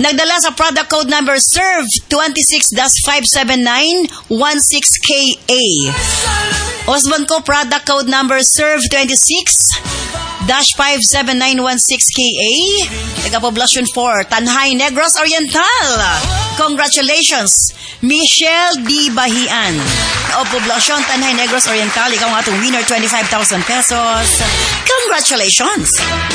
Nagdala sa product code number SERVE 26-57916KA. Osborne Co. product code number SERVE 26-57916KA. Taga-Poblacion 4, Tanhay, Negros Oriental. Congratulations, Michelle D. Bahian o Poblacion, Tanhay, Negros Oriental. Ikaw ang atong winner, 25,000 pesos. Congratulations!